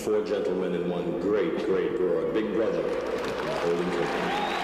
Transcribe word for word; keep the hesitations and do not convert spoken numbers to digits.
four gentlemen and one great, great broad. Big brother, uh, holding company.